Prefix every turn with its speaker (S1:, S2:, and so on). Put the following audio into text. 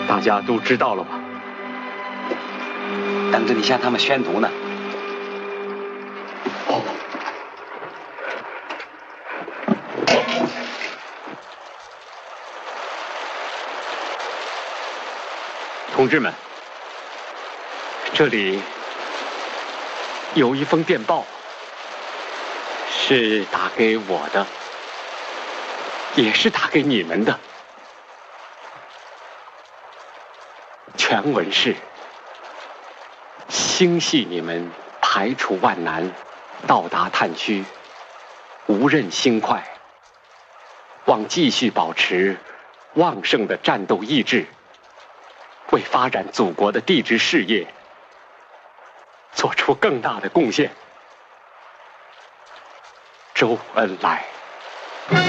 S1: 大家都知道了吧？
S2: 等着你向他们宣读呢。
S1: 哦。同志们，这里有一封电报，是打给我的，也是打给你们的。全文是：星系你们排除万难，到达探区，无任轻快，望继续保持旺盛的战斗意志，为发展祖国的地质事业做出更大的贡献。周恩来。